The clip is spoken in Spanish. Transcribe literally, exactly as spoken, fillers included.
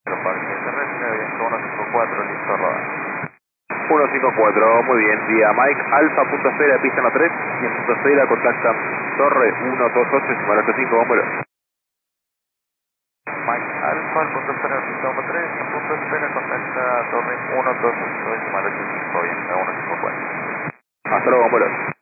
Parque terrestre, viento uno cinco cuatro, listo, roda. uno cinco cuatro, muy bien, vía Mike, Alfa, punto esfera, pista no tres, y en punto esfera contacta Torre uno dos ocho, decimal ocho cinco, vámonos. Mike Alfa, al punto espera, pista uno tres, en punto espera, contacta Torre uno dos ocho, decimal ocho cinco, viento uno cinco cuatro. Hasta luego, vámonos.